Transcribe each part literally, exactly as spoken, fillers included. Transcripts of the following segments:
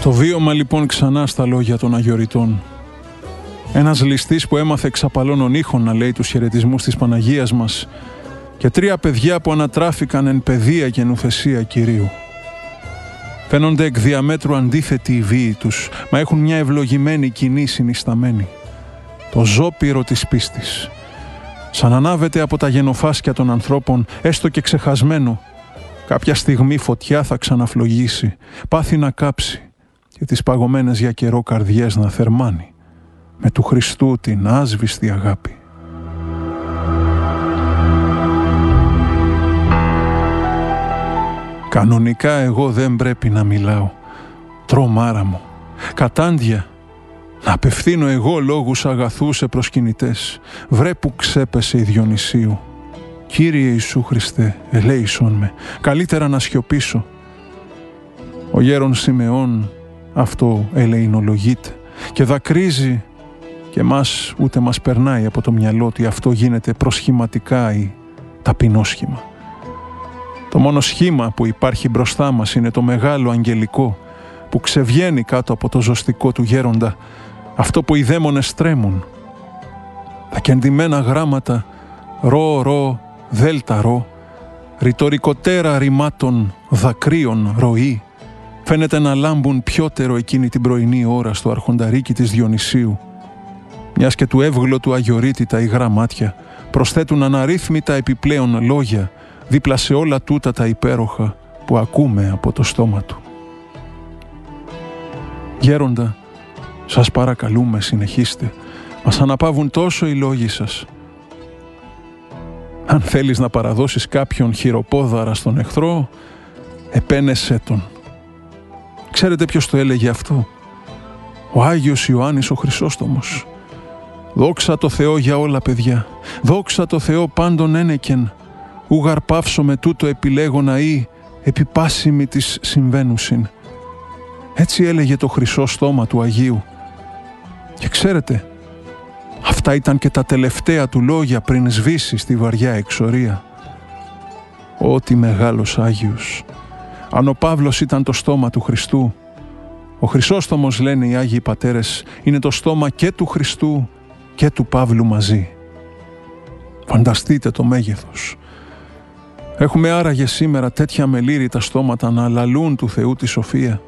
Το βίωμα λοιπόν ξανά στα λόγια των αγιοριτών. Ένας ληστής που έμαθε εξ απαλώνων ήχων να λέει τους χαιρετισμούς της Παναγίας μας και τρία παιδιά που ανατράφηκαν εν παιδεία και νουθεσία Κυρίου. Φαίνονται εκ διαμέτρου αντίθετοι οι βίοι τους, μα έχουν μια ευλογημένη κοινή συνισταμένη. Το ζώπυρο της πίστης. Σαν ανάβεται από τα γενοφάσκια των ανθρώπων, έστω και ξεχασμένο, κάποια στιγμή φωτιά θα ξαναφλογίσει, πάθει να κάψει και τις παγωμένες για καιρό καρδιές να θερμάνει με του Χριστού την άσβηστη αγάπη. Κανονικά εγώ δεν πρέπει να μιλάω, τρομάρα μου, κατάντια, να απευθύνω εγώ λόγους αγαθούς σε προσκυνητές, βρε που ξέπεσε η Διονυσίου. Κύριε Ιησού Χριστέ, ελέησον με, καλύτερα να σιωπήσω. Ο γέρον Σιμεών αυτό ελεηνολογείται και δακρύζει και μας ούτε μας περνάει από το μυαλό ότι αυτό γίνεται προσχηματικά ή ταπεινό σχήμα. Το μόνο σχήμα που υπάρχει μπροστά μας είναι το μεγάλο αγγελικό που ξεβγαίνει κάτω από το ζωστικό του γέροντα, αυτό που οι δαίμονες τρέμουν. Τα κεντυμένα γράμματα ρο, ρο, δέλτα, ρο, ρητορικοτέρα ρημάτων δακρύων ροή, φαίνεται να λάμπουν πιότερο εκείνη την πρωινή ώρα στο αρχονταρίκι της Διονυσίου. Μιας και του εύγλωτου αγιορείτη τα υγρά μάτια προσθέτουν αναρρύθμιτα επιπλέον λόγια δίπλα σε όλα τούτα τα υπέροχα που ακούμε από το στόμα του. Γέροντα, σας παρακαλούμε συνεχίστε, μας αναπαύουν τόσο οι λόγοι σας. Αν θέλεις να παραδώσεις κάποιον χειροπόδαρα στον εχθρό, επένεσέ τον. Ξέρετε ποιος το έλεγε αυτό? Ο Άγιος Ιωάννης ο Χρυσόστομος. Δόξα τω Θεώ για όλα παιδιά, δόξα τω Θεώ πάντων ένεκεν, ούγαρ πάυσω με τούτο επιλέγωνα ή επιπάσιμη της συμβαίνουσιν. Έτσι έλεγε το χρυσό στόμα του Αγίου. Και ξέρετε, αυτά ήταν και τα τελευταία του λόγια πριν σβήσει στη βαριά εξορία. Ό,τι μεγάλος Άγιος. Αν ο Παύλος ήταν το στόμα του Χριστού, ο Χρυσόστομος, λένε οι Άγιοι Πατέρες, είναι το στόμα και του Χριστού και του Παύλου μαζί. Φανταστείτε το μέγεθος. Έχουμε άραγε σήμερα τέτοια μελήρητα στόματα να λαλούν του Θεού τη σοφία.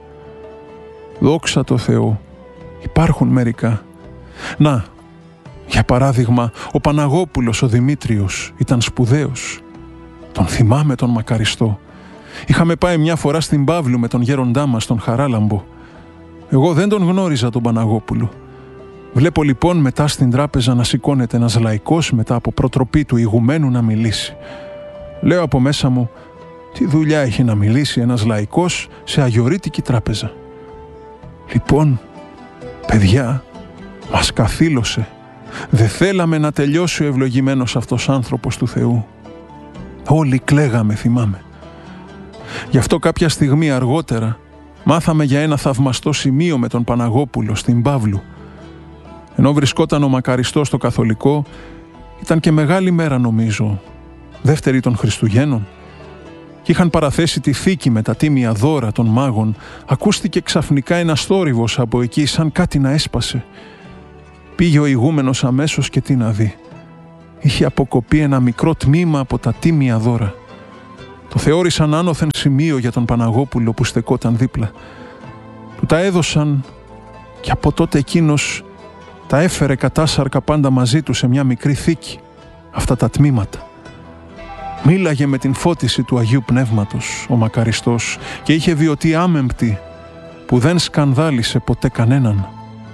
Δόξα τω Θεώ, υπάρχουν μερικά. Να, για παράδειγμα, ο Παναγόπουλος ο Δημήτριος ήταν σπουδαίος. Τον θυμάμαι τον μακαριστό. Είχαμε πάει μια φορά στην Παύλου με τον γέροντά μας, τον Χαράλαμπο. Εγώ δεν τον γνώριζα τον Παναγόπουλο. Βλέπω λοιπόν μετά στην τράπεζα να σηκώνεται ένας λαϊκός μετά από προτροπή του ηγουμένου να μιλήσει. Λέω από μέσα μου, τι δουλειά έχει να μιλήσει ένας λαϊκός σε αγιορείτικη τράπεζα? Λοιπόν, παιδιά, μας καθήλωσε. Δεν θέλαμε να τελειώσει ο ευλογημένος αυτός άνθρωπος του Θεού. Όλοι κλαίγαμε, θυμάμαι. Γι' αυτό κάποια στιγμή αργότερα μάθαμε για ένα θαυμαστό σημείο με τον Παναγόπουλο στην Παύλου. Ενώ βρισκόταν ο μακαριστός στο καθολικό, ήταν και μεγάλη μέρα νομίζω, δεύτερη των Χριστουγέννων, και είχαν παραθέσει τη θήκη με τα τίμια δώρα των μάγων. Ακούστηκε ξαφνικά ένας θόρυβος από εκεί, σαν κάτι να έσπασε. Πήγε ο ηγούμενος αμέσως και τι να δει. Είχε αποκοπεί ένα μικρό τμήμα από τα τίμια δώρα. Το θεώρησαν άνωθεν σημείο για τον Παναγόπουλο που στεκόταν δίπλα. Του τα έδωσαν και από τότε εκείνος τα έφερε κατάσαρκα πάντα μαζί του σε μια μικρή θήκη, αυτά τα τμήματα. Μίλαγε με την φώτιση του Αγίου Πνεύματος ο μακαριστός και είχε βιωτή άμεμπτη που δεν σκανδάλισε ποτέ κανέναν.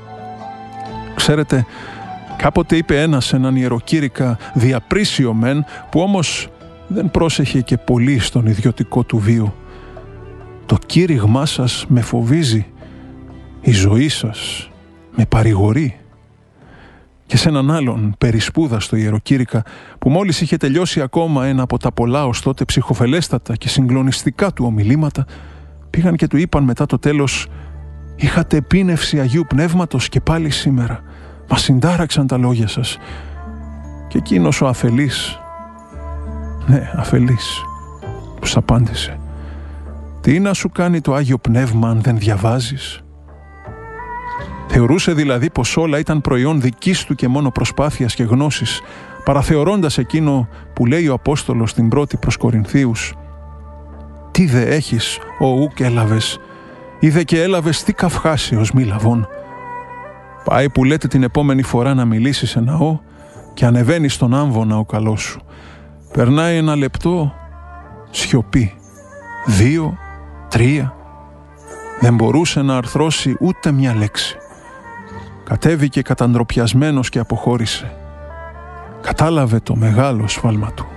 Ξέρετε, κάποτε είπε ένας έναν ιεροκήρυκα διαπρίσιο μεν, που όμως δεν πρόσεχε και πολύ στον ιδιωτικό του βίο. Το κήρυγμά σας με φοβίζει, η ζωή σας με παρηγορεί. Και σε έναν άλλον περισπούδαστο ιεροκήρυκα που μόλις είχε τελειώσει ακόμα ένα από τα πολλά ως τότε ψυχοφελέστατα και συγκλονιστικά του ομιλήματα, πήγαν και του είπαν μετά το τέλος, είχατε επίνευση Αγίου Πνεύματος και πάλι σήμερα, μας συντάραξαν τα λόγια σας. Και εκείνος ο αφελής, ναι αφελής, τους απάντησε, τι να σου κάνει το Άγιο Πνεύμα αν δεν διαβάζεις? Θεωρούσε δηλαδή πως όλα ήταν προϊόν δικής του και μόνο προσπάθειας και γνώσης, παραθεωρώντας εκείνο που λέει ο Απόστολος στην πρώτη προς Κορινθίους: «Τι δε έχεις, ο ουκ έλαβες, ή δε και έλαβες τι καυχάσιος μη λαβών». Πάει που λέτε την επόμενη φορά να μιλήσει σε ναό και ανεβαίνει στον άμβονα ο καλός σου. Περνάει ένα λεπτό, σιωπή. Δύο, τρία. Δεν μπορούσε να αρθρώσει ούτε μια λέξη. Κατέβηκε καταντροπιασμένος και αποχώρησε. Κατάλαβε το μεγάλο σφάλμα του.